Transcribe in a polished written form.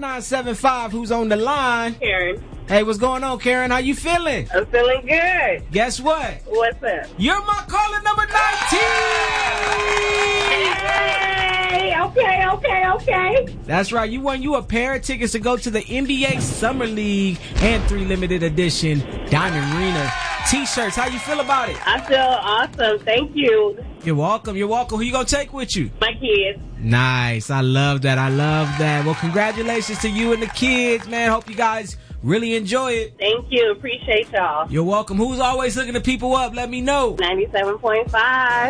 5975. Who's on the line? Karen. Hey, what's going on, Karen? How you feeling? I'm feeling good. Guess what? What's up? You're my caller number 19! Hey, okay. That's right. You won you a pair of tickets to go to the NBA Summer League and 3 limited edition Diamond Arena T-shirts. How you feel about it? I feel awesome. Thank you. You're welcome. Who you gonna take with you? My kids. Nice. I love that. Well, congratulations to you and the kids, man. Hope you guys really enjoy it. Thank you. Appreciate y'all. You're welcome. Who's always hooking the people up? Let me know. 97.5.